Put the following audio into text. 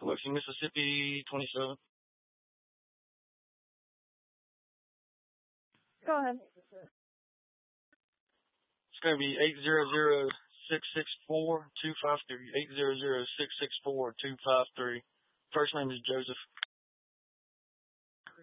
Biloxi, Mississippi, 27. Go ahead. It's going to be 800-664-253. 800-664-253. First name is Joseph.